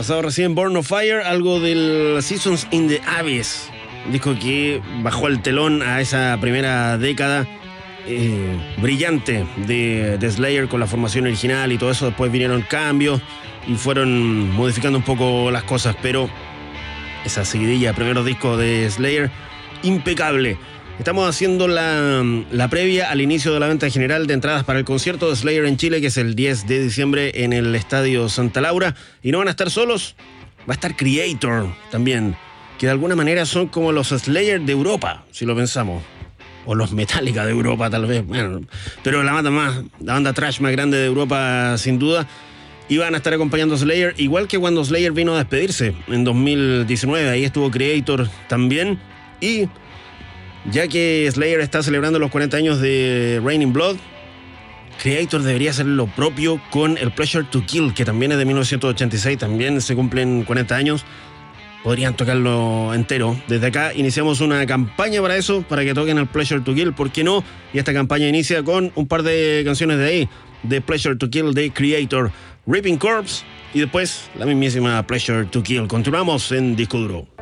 pasado recién Born of Fire, algo del Seasons in the Abyss, disco que bajó el telón a esa primera década brillante de Slayer con la formación original y todo eso. Después vinieron cambios y fueron modificando un poco las cosas, pero esa seguidilla de primeros discos de Slayer, impecable. Estamos haciendo la previa al inicio de la venta general de entradas para el concierto de Slayer en Chile, que es el 10 de diciembre en el Estadio Santa Laura. Y no van a estar solos, va a estar Creator también, que de alguna manera son como los Slayer de Europa, si lo pensamos. O los Metallica de Europa, tal vez. Bueno, pero la banda thrash más grande de Europa, sin duda. Y van a estar acompañando a Slayer, igual que cuando Slayer vino a despedirse en 2019. Ahí estuvo Creator también. Y ya que Slayer está celebrando los 40 años de Raining Blood, Creator debería hacer lo propio con el Pleasure to Kill, que también es de 1986, también se cumplen 40 años. Podrían tocarlo entero. Desde acá iniciamos una campaña para eso, para que toquen el Pleasure to Kill, ¿por qué no? Y esta campaña inicia con un par de canciones de ahí, de Pleasure to Kill de Creator, Ripping Corpse, y después la mismísima Pleasure to Kill. Continuamos en Disco Duro.